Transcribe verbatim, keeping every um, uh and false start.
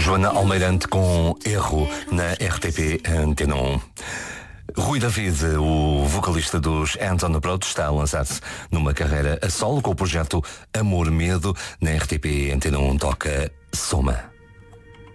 Joana Almeirante com Erro na R T P Antena um. Rui David, o vocalista dos Hands on the Road, está a lançar-se numa carreira a solo com o projeto Amor Medo. Na R T P Antena um toca Soma.